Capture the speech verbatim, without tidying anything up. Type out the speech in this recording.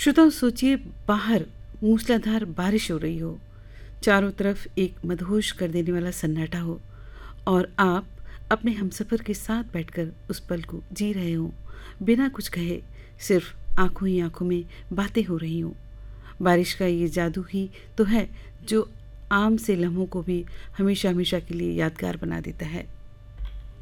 श्रोताओ, सोचिए बाहर मूसलाधार बारिश हो रही हो, चारों तरफ एक मदहोश कर देने वाला सन्नाटा हो और आप अपने हमसफ़र के साथ बैठकर उस पल को जी रहे हों, बिना कुछ कहे, सिर्फ आँखों ही आँखों में बातें हो रही हों। बारिश का ये जादू ही तो है जो आम से लम्हों को भी हमेशा हमेशा के लिए यादगार बना देता है।